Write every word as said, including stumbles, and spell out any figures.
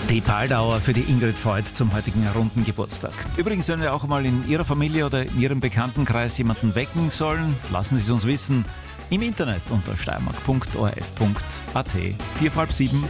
Die Baldauer für die Ingrid Voigt zum heutigen runden Geburtstag. Übrigens, wenn wir auch mal in Ihrer Familie oder in Ihrem Bekanntenkreis jemanden wecken sollen, lassen Sie es uns wissen. Im Internet unter steiermark punkt o r f punkt a t. Vier vor halb sieben.